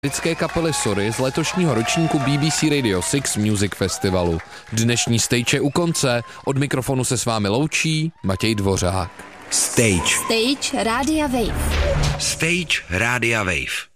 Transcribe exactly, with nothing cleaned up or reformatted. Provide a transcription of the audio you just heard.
Britské kapely Sorry z letošního ročníku B B C Radio šest Music Festivalu. Dnešní stage je u konce, od mikrofonu se s vámi loučí Matěj Dvořák. Stage. Stage Rádia Wave. Stage Rádia Wave.